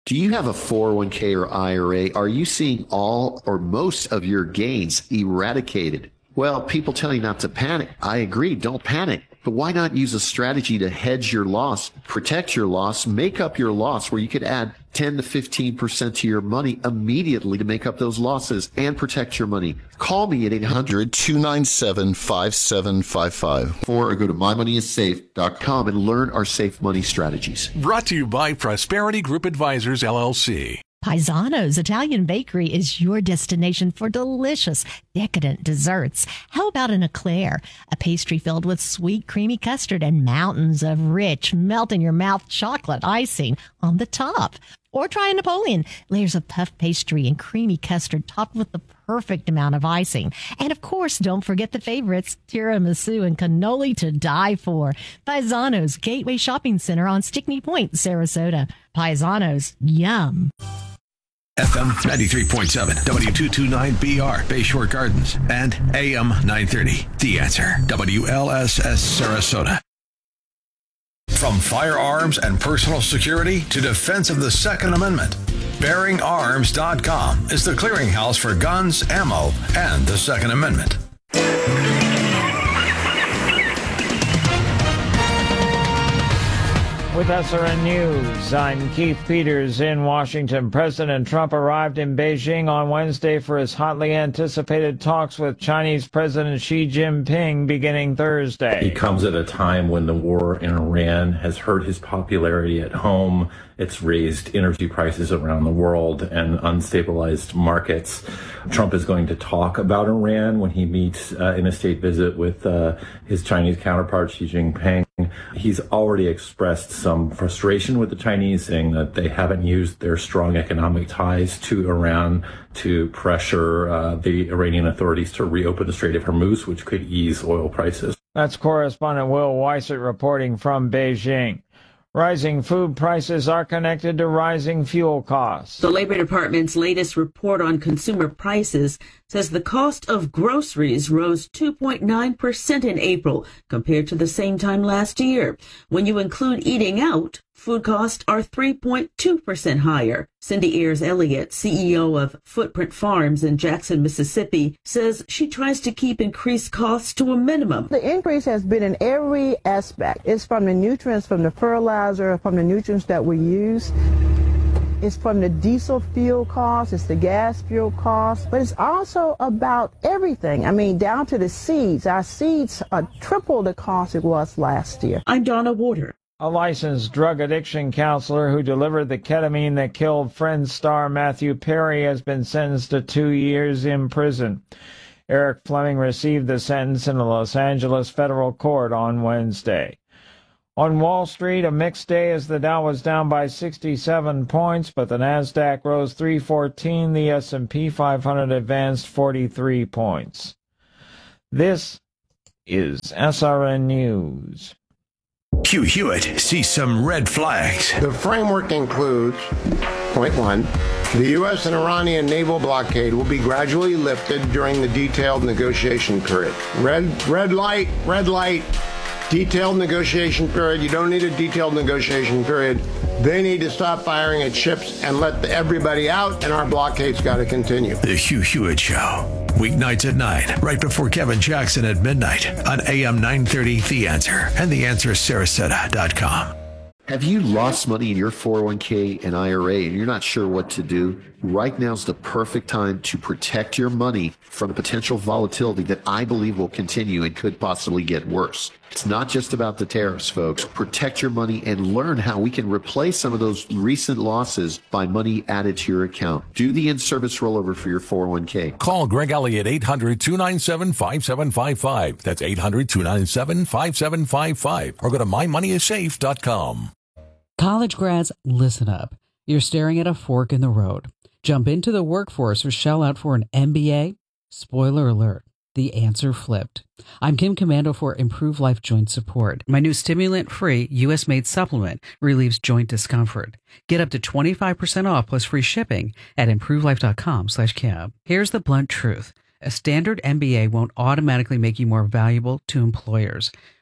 Do you have a 401k or IRA? Are you seeing all or most of your gains eradicated? Well, people tell you not to panic. I agree, don't panic. But why not use a strategy to hedge your loss, protect your loss, make up your loss, where you could add 10 to 15% to your money immediately to make up those losses and protect your money? Call me at 800-297-5755 or go to mymoneyissafe.com and learn our safe money strategies. Brought to you by Prosperity Group Advisors, LLC. Paisano's Italian Bakery is your destination for delicious, decadent desserts. How about an eclair, a pastry filled with sweet, creamy custard and mountains of rich, melt-in-your-mouth chocolate icing on the top? Or try a Napoleon, layers of puff pastry and creamy custard topped with the perfect amount of icing. And of course, don't forget the favorites, tiramisu and cannoli to die for. Paisano's Gateway Shopping Center on Stickney Point, Sarasota. Paisano's, yum. FM 93.7, W229BR, Bayshore Gardens, and AM 930. The Answer, WLSS Sarasota. From firearms and personal security to defense of the Second Amendment, BearingArms.com is the clearinghouse for guns, ammo, and the Second Amendment. With SRN News, I'm Keith Peters in Washington. President Trump arrived in Beijing on Wednesday for his hotly anticipated talks with Chinese President Xi Jinping beginning Thursday. He comes at a time when the war in Iran has hurt his popularity at home. It's raised energy prices around the world and unstabilized markets. Trump is going to talk about Iran when he meets in a state visit with his Chinese counterpart, Xi Jinping. He's already expressed some frustration with the Chinese, saying that they haven't used their strong economic ties to Iran to pressure the Iranian authorities to reopen the Strait of Hormuz, which could ease oil prices. That's correspondent Will Weissert reporting from Beijing. Rising food prices are connected to rising fuel costs. The Labor Department's latest report on consumer prices says the cost of groceries rose 2.9% in April compared to the same time last year. When you include eating out, food costs are 3.2% higher. Cindy Ayers-Elliott, CEO of Footprint Farms in Jackson, Mississippi, says she tries to keep increased costs to a minimum. The increase has been in every aspect. It's from the nutrients, from the fertilizer, from the nutrients that we use. It's from the diesel fuel cost, it's the gas fuel cost, but it's also about everything. I mean, down to the seeds. Our seeds are triple the cost it was last year. I'm Donna Warder. A licensed drug addiction counselor who delivered the ketamine that killed Friends star Matthew Perry has been sentenced to 2 years in prison. Eric Fleming received the sentence in a Los Angeles federal court on Wednesday. On Wall Street, a mixed day as the Dow was down by 67 points, but the Nasdaq rose 314. The S&P 500 advanced 43 points. This is SRN News. Hugh Hewitt sees some red flags. The framework includes, point one, the U.S. and Iranian naval blockade will be gradually lifted during the detailed negotiation period. Red light, detailed negotiation period. You don't need a detailed negotiation period. They need to stop firing at ships and let everybody out, and our blockade's got to continue. The Hugh Hewitt Show. Weeknights at 9, right before Kevin Jackson at midnight on AM 930 The Answer and TheAnswerSarasota.com. Have you lost money in your 401k and IRA and you're not sure what to do? Right now is the perfect time to protect your money from the potential volatility that I believe will continue and could possibly get worse. It's not just about the tariffs, folks. Protect your money and learn how we can replace some of those recent losses by money added to your account. Do the in-service rollover for your 401k. Call Greg Elliott 800-297-5755. That's 800-297-5755. Or go to mymoneyissafe.com. College grads, listen up. You're staring at a fork in the road. Jump into the workforce or shell out for an MBA? Spoiler alert, the answer flipped. I'm Kim Commando for Improve Life Joint Support. My new stimulant-free, U.S.-made supplement relieves joint discomfort. Get up to 25% off plus free shipping at improvelife.com/cab. Here's the blunt truth. A standard MBA won't automatically make you more valuable to employers.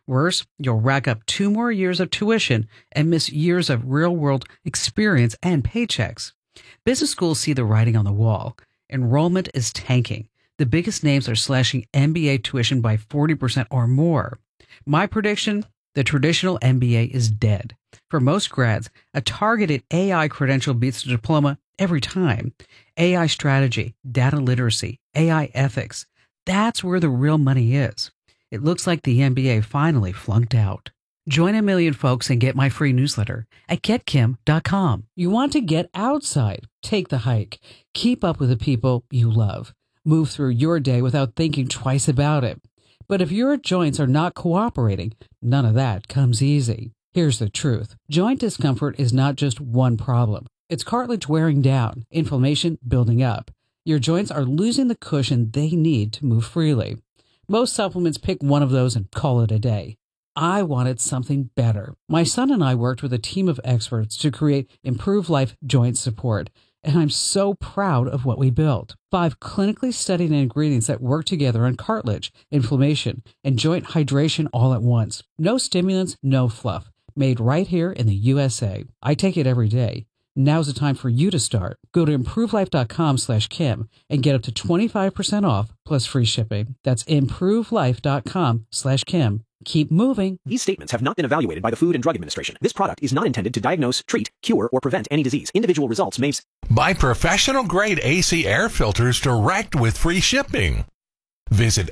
Worse, you'll rack up 2 more years of tuition and miss years of real-world experience and paychecks. Business schools see the writing on the wall. Enrollment is tanking. The biggest names are slashing MBA tuition by 40% or more. My prediction, the traditional MBA is dead. For most grads, a targeted AI credential beats the diploma every time. AI strategy, data literacy, AI ethics. That's where the real money is. It looks like the MBA finally flunked out. Join a million folks and get my free newsletter at getkim.com. You want to get outside, take the hike, keep up with the people you love, move through your day without thinking twice about it. But if your joints are not cooperating, none of that comes easy. Here's the truth. Joint discomfort is not just one problem. It's cartilage wearing down, inflammation building up. Your joints are losing the cushion they need to move freely. Most supplements pick one of those and call it a day. I wanted something better. My son and I worked with a team of experts to create Improve Life Joint Support, and I'm so proud of what we built. 5 clinically studied ingredients that work together on cartilage, inflammation, and joint hydration all at once. No stimulants, no fluff. Made right here in the USA. I take it every day. Now's the time for you to start. Go to improvelife.com/Kim and get up to 25% off plus free shipping. That's improvelife.com/Kim. Keep moving. These statements have not been evaluated by the Food and Drug Administration. This product is not intended to diagnose, treat, cure, or prevent any disease. Individual results may... Buy professional-grade AC air filters direct with free shipping. Visit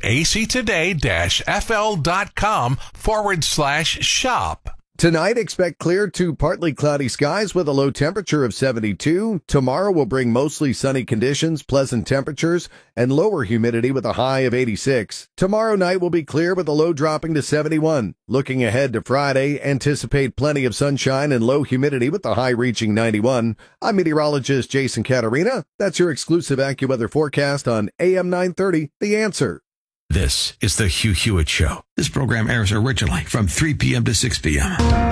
actoday-fl.com/shop. Tonight, expect clear to partly cloudy skies with a low temperature of 72. Tomorrow will bring mostly sunny conditions, pleasant temperatures, and lower humidity with a high of 86. Tomorrow night will be clear with a low dropping to 71. Looking ahead to Friday, anticipate plenty of sunshine and low humidity with the high reaching 91. I'm meteorologist Jason Caterina. That's your exclusive AccuWeather forecast on AM 930, The Answer. This is the Hugh Hewitt Show. This program airs originally from 3 p.m. to 6 p.m.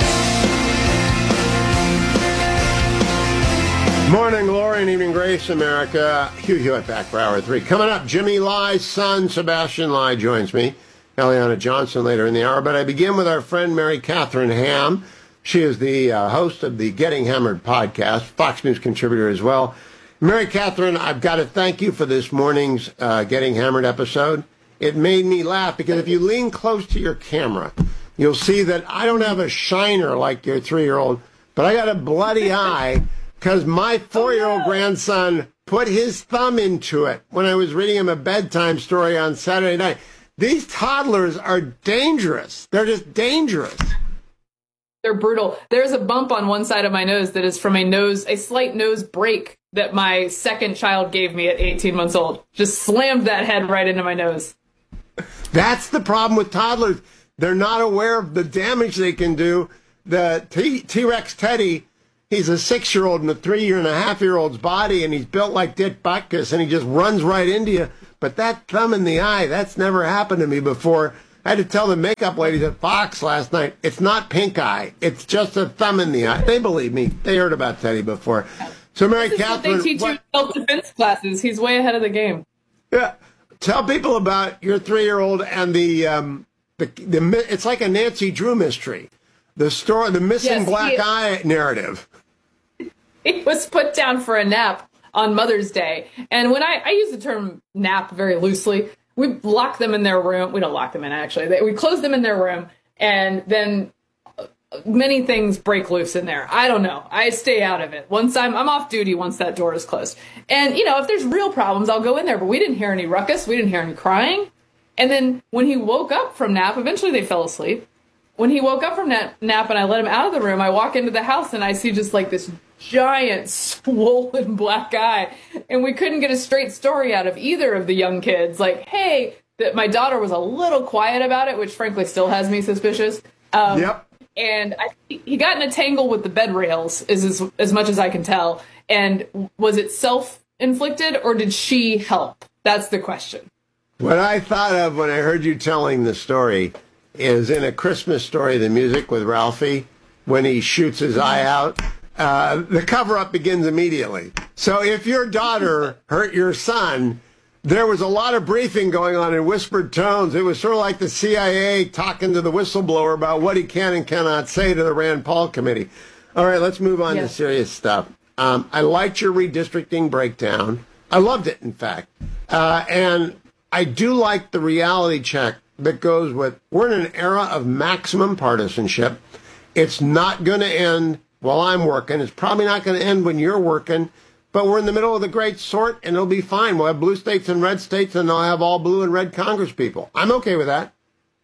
Morning glory and evening grace, America. Hugh Hewitt back for hour 3. Coming up, Jimmy Lai's son, Sebastian Lai, joins me. Eliana Johnson later in the hour. But I begin with our friend Mary Catherine Ham. She is the host of the Getting Hammered podcast, Fox News contributor as well. Mary Catherine, I've got to thank you for this morning's Getting Hammered episode. It made me laugh because if you lean close to your camera, you'll see that I don't have a shiner like your 3-year-old, but I got a bloody eye because my 4-year-old grandson put his thumb into it when I was reading him a bedtime story on Saturday night. These toddlers are dangerous. They're just dangerous. They're brutal. There's a bump on one side of my nose that is from a slight nose break that my second child gave me at 18 months old. Just slammed that head right into my nose. That's the problem with toddlers. They're not aware of the damage they can do. The T-Rex Teddy, he's a 6-year-old in a 3.5-year-old's body, and he's built like Dick Butkus, and he just runs right into you. But that thumb in the eye, that's never happened to me before. I had to tell the makeup ladies at Fox last night, it's not pink eye. It's just a thumb in the eye. They believe me. They heard about Teddy before. So, Mary Catherine, they teach you in self-defense classes. He's way ahead of the game. Yeah. Tell people about your 3-year-old and the it's like a Nancy Drew mystery. The missing black eye narrative. He was put down for a nap on Mother's Day. And when I use the term nap very loosely, we lock them in their room. We don't lock them in, actually. We close them in their room, and then many things break loose in there. I don't know. I stay out of it. Once I'm off duty once that door is closed. And, if there's real problems, I'll go in there. But we didn't hear any ruckus. We didn't hear any crying. And then when he woke up from nap, eventually they fell asleep. When he woke up from nap and I let him out of the room, I walk into the house and I see just like this giant swollen black eye. And we couldn't get a straight story out of either of the young kids. Like, hey, that my daughter was a little quiet about it, which frankly still has me suspicious. Yep. And he got in a tangle with the bed rails, is as much as I can tell. And was it self-inflicted or did she help? That's the question. What I thought of when I heard you telling the story is in A Christmas Story, the music with Ralphie, when he shoots his eye out. The cover-up begins immediately. So if your daughter hurt your son, There was a lot of briefing going on in whispered tones. It was sort of like the CIA talking to the whistleblower about what he can and cannot say to the Rand Paul committee. All right, let's move on to serious stuff. I liked your redistricting breakdown. I loved it, in fact. And I do like the reality check that goes with, we're in an era of maximum partisanship. It's not going to end while I'm working. It's probably not going to end when you're working. But we're in the middle of the great sort, and it'll be fine. We'll have blue states and red states, and they'll have all blue and red Congress people. I'm okay with that.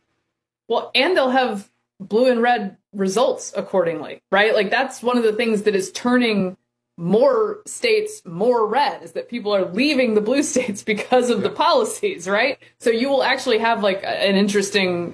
Well, and they'll have blue and red results accordingly, right? Like, that's one of the things that is turning more states more red, is that people are leaving the blue states because of the policies, right? So you will actually have, like, an interesting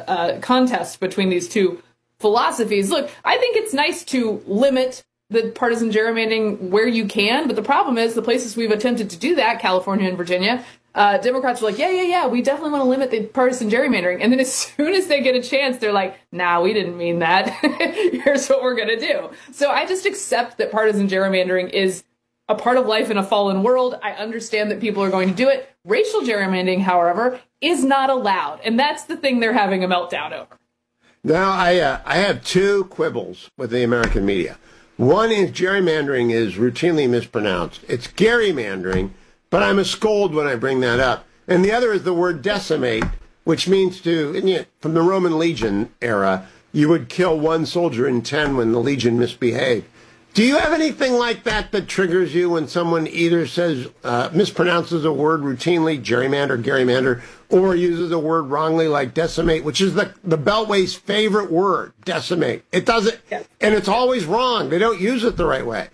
contest between these two philosophies. Look, I think it's nice to limit the partisan gerrymandering where you can, but the problem is the places we've attempted to do that, California and Virginia, Democrats are like, yeah, we definitely want to limit the partisan gerrymandering. And then as soon as they get a chance, they're like, nah, we didn't mean that. Here's what we're going to do. So I just accept that partisan gerrymandering is a part of life in a fallen world. I understand that people are going to do it. Racial gerrymandering, however, is not allowed. And that's the thing they're having a meltdown over. Now, I have two quibbles with the American media. One is gerrymandering is routinely mispronounced. It's gerrymandering, but I'm a scold when I bring that up. And the other is the word decimate, which means to, from the Roman legion era, you would kill 1 soldier in 10 when the legion misbehaved. Do you have anything like that that triggers you when someone either says, mispronounces a word routinely, gerrymander, or uses a word wrongly like decimate, which is the Beltway's favorite word, decimate. It doesn't, and it's always wrong. They don't use it the right way.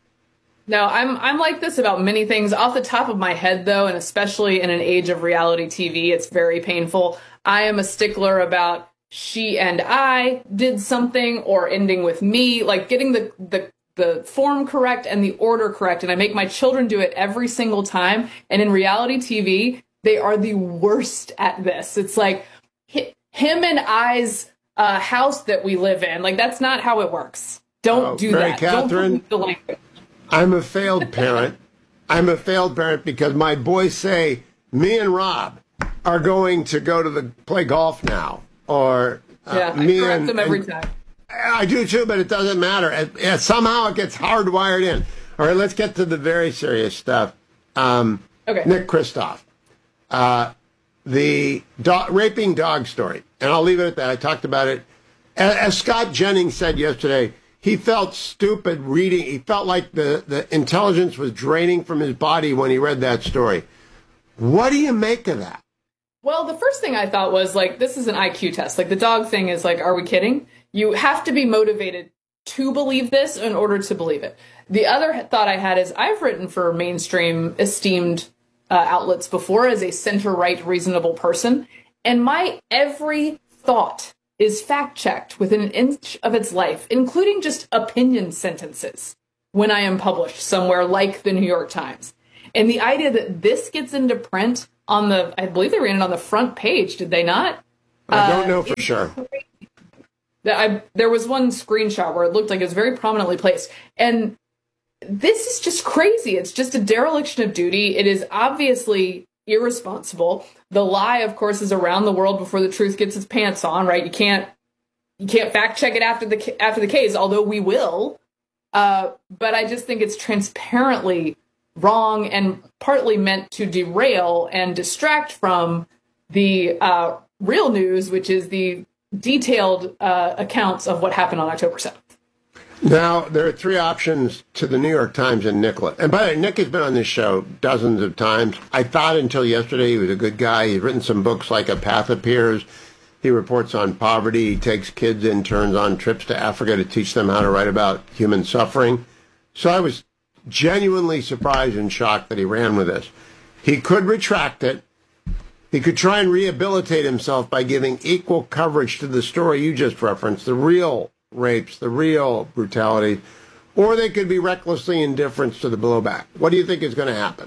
No, I'm like this about many things. Off the top of my head, though, and especially in an age of reality TV, it's very painful. I am a stickler about she and I did something, or ending with me, like getting the form correct and the order correct. And I make my children do it every single time. And in reality TV, they are the worst at this. It's like him and I's house that we live in. Like, that's not how it works. Don't do Mary that. Catherine, Don't the language. I'm a failed parent. I'm a failed parent because my boys say, me and Rob are going to go to play golf now. Or I correct them every time. I do too, but it doesn't matter. Somehow it gets hardwired in. All right, let's get to the very serious stuff. Nick Kristof, the raping dog story, and I'll leave it at that. I talked about it. As Scott Jennings said yesterday, he felt stupid reading. He felt like the intelligence was draining from his body when he read that story. What do you make of that? Well, the first thing I thought was, like, this is an IQ test. Like, the dog thing is like, are we kidding? You have to be motivated to believe this in order to believe it. The other thought I had is, I've written for mainstream esteemed outlets before as a center-right reasonable person, and my every thought is fact-checked within an inch of its life, including just opinion sentences when I am published somewhere like the New York Times. And the idea that this gets into print on I believe they ran it on the front page, did they not? I don't know for sure. There was one screenshot where it looked like it was very prominently placed. And this is just crazy. It's just a dereliction of duty. It is obviously irresponsible. The lie, of course, is around the world before the truth gets its pants on, right? You can't fact check it after the case, although we will. But I just think it's transparently wrong and partly meant to derail and distract from the real news, which is the detailed accounts of what happened on October 7th. Now, there are 3 options to the New York Times and Nicholas. And by the way, Nick has been on this show dozens of times. I thought until yesterday he was a good guy. He's written some books like A Path Appears. He reports on poverty. He takes kids interns on trips to Africa to teach them how to write about human suffering. So I was genuinely surprised and shocked that he ran with this. He could retract it. He could try and rehabilitate himself by giving equal coverage to the story you just referenced, the real rapes, the real brutality, or they could be recklessly indifferent to the blowback. What do you think is going to happen?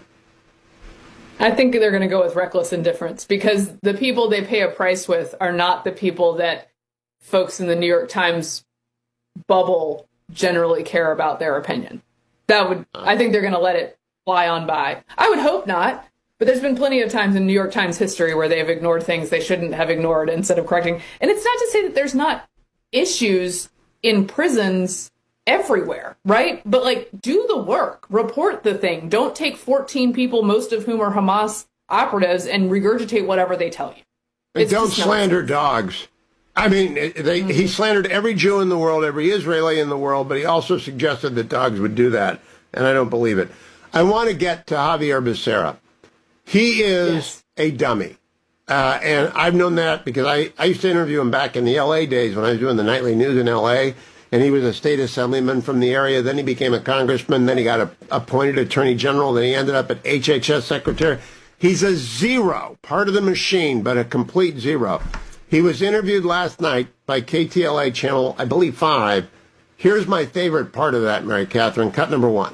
I think they're going to go with reckless indifference, because the people they pay a price with are not the people that folks in the New York Times bubble generally care about their opinion. I think they're going to let it fly on by. I would hope not. But there's been plenty of times in New York Times history where they have ignored things they shouldn't have ignored instead of correcting. And it's not to say that there's not issues in prisons everywhere, right? But like, do the work, report the thing. Don't take 14 people, most of whom are Hamas operatives, and regurgitate whatever they tell you. And don't slander dogs. I mean, he slandered every Jew in the world, every Israeli in the world, but he also suggested that dogs would do that, and I don't believe it. I want to get to Javier Becerra. He is a dummy, and I've known that because I used to interview him back in the L.A. days when I was doing the nightly news in L.A., and he was a state assemblyman from the area. Then he became a congressman. Then he got appointed attorney general. Then he ended up at HHS secretary. He's a zero, part of the machine, but a complete zero. He was interviewed last night by KTLA channel, I believe 5. Here's my favorite part of that, Mary Catherine, cut number 1.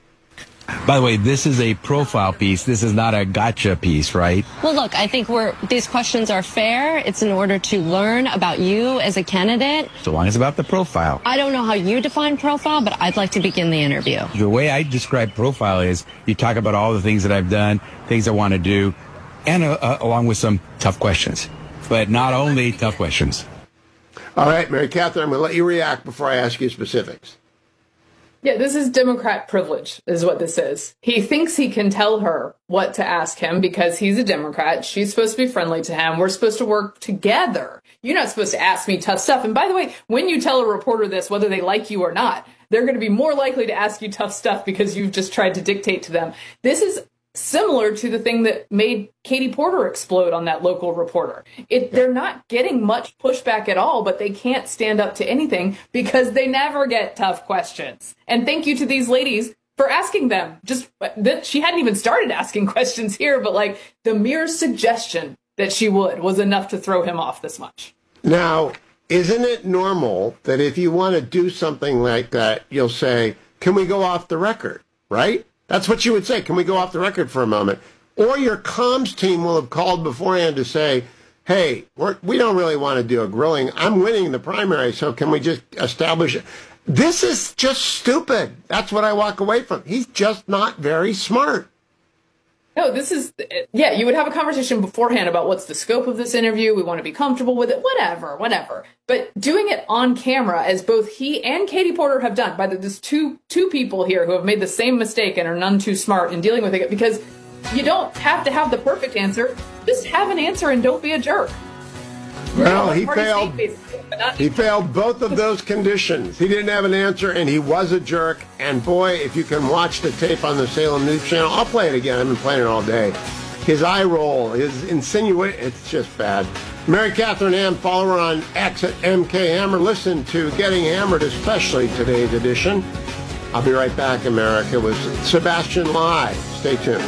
By the way, this is a profile piece. This is not a gotcha piece, right? Well, look, I think these questions are fair. It's in order to learn about you as a candidate. So long as it's about the profile. I don't know how you define profile, but I'd like to begin the interview. The way I describe profile is you talk about all the things that I've done, things I want to do, and along with some tough questions. But not only tough questions. All right, Mary Catherine, I'm going to let you react before I ask you specifics. Yeah, this is Democrat privilege, is what this is. He thinks he can tell her what to ask him because he's a Democrat. She's supposed to be friendly to him. We're supposed to work together. You're not supposed to ask me tough stuff. And by the way, when you tell a reporter this, whether they like you or not, they're going to be more likely to ask you tough stuff because you've just tried to dictate to them. This is similar to the thing that made Katie Porter explode on that local reporter. They're not getting much pushback at all, but they can't stand up to anything because they never get tough questions. And thank you to these ladies for asking them. She hadn't even started asking questions here, but like the mere suggestion that she would was enough to throw him off this much. Now, isn't it normal that if you want to do something like that, you'll say, can we go off the record, right? That's what you would say. Can we go off the record for a moment? Or your comms team will have called beforehand to say, hey, we don't really want to do a grilling. I'm winning the primary, so can we just establish it? This is just stupid. That's what I walk away from. He's just not very smart. No, you would have a conversation beforehand about what's the scope of this interview. We want to be comfortable with it, whatever. But doing it on camera, as both he and Katie Porter have done, there's two people here who have made the same mistake and are none too smart in dealing with it, because you don't have to have the perfect answer. Just have an answer and don't be a jerk. Well, he failed. He failed both of those conditions. He didn't have an answer, and he was a jerk. And boy, if you can watch the tape on the Salem News Channel, I'll play it again. I've been playing it all day. His eye roll, his insinuation, it's just bad. Mary Catherine Ham, follow her on X at MK Hammer. Listen to Getting Hammered, especially today's edition. I'll be right back, America, with Sebastian Live. Stay tuned.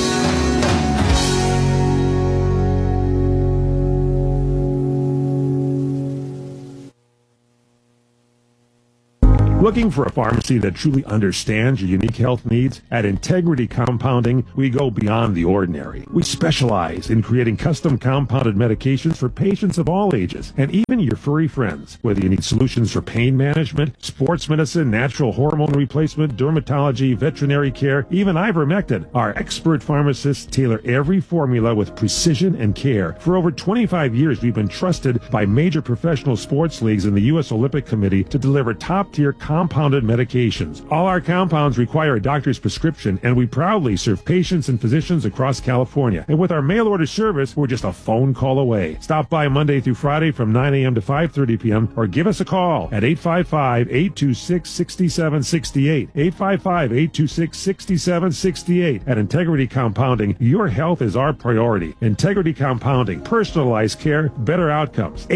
Looking for a pharmacy that truly understands your unique health needs? At Integrity Compounding, we go beyond the ordinary. We specialize in creating custom compounded medications for patients of all ages, and even your furry friends. Whether you need solutions for pain management, sports medicine, natural hormone replacement, dermatology, veterinary care, even ivermectin, our expert pharmacists tailor every formula with precision and care. For over 25 years, we've been trusted by major professional sports leagues and the U.S. Olympic Committee to deliver top-tier compounded medications. All our compounds require a doctor's prescription, and we proudly serve patients and physicians across California. And with our mail order service, we're just a phone call away. Stop by Monday through Friday from 9 a.m. to 5:30 p.m. or give us a call at 855-826-6768. 855-826-6768. At Integrity Compounding, your health is our priority. Integrity Compounding, personalized care, better outcomes.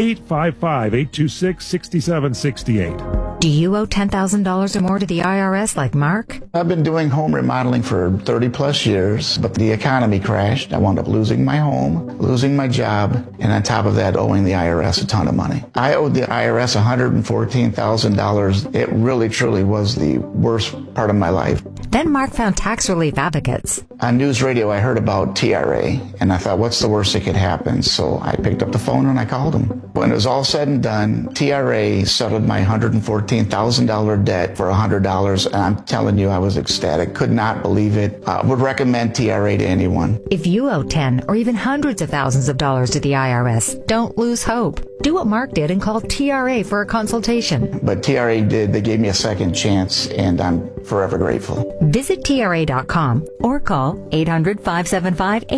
855-826-6768. Do you owe $10,000 or more to the IRS like Mark? I've been doing home remodeling for 30 plus years, but the economy crashed. I wound up losing my home, losing my job, and on top of that, owing the IRS a ton of money. I owed the IRS $114,000. It really, truly was the worst part of my life. Then Mark found tax relief advocates. On news radio, I heard about TRA, and I thought, what's the worst that could happen? So I picked up the phone and I called them. When it was all said and done, TRA settled my $114,000 debt for $100, and I'm telling you, I was ecstatic. Could not believe it. I would recommend TRA to anyone. If you owe 10 or even hundreds of thousands of dollars to the IRS, don't lose hope. Do what Mark did and call TRA for a consultation. But TRA did. They gave me a second chance, and I'm forever grateful. Visit TRA.com or call 800-575-8800.